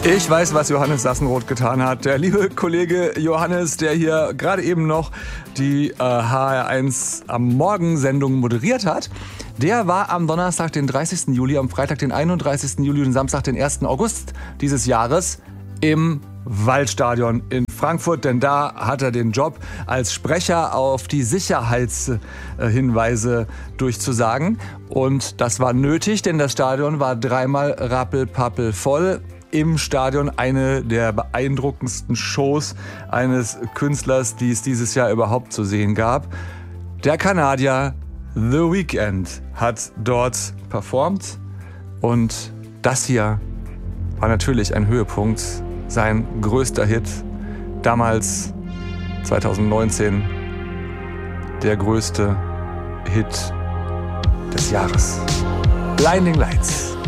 Ich weiß, was Johannes Sassenroth getan hat. Der liebe Kollege Johannes, der hier gerade eben noch die HR1 am Morgen-Sendung moderiert hat, der war am Donnerstag, den 30. Juli, am Freitag, den 31. Juli und Samstag, den 1. August dieses Jahres im Waldstadion in Frankfurt, denn da hat er den Job, als Sprecher auf die Sicherheitshinweise durchzusagen. Und das war nötig, denn das Stadion war dreimal rappelpappel voll. Im Stadion eine der beeindruckendsten Shows eines Künstlers, die es dieses Jahr überhaupt zu sehen gab. Der Kanadier The Weeknd hat dort performt und das hier war natürlich ein Höhepunkt, sein größter Hit, damals 2019 der größte Hit des Jahres. Blinding Lights.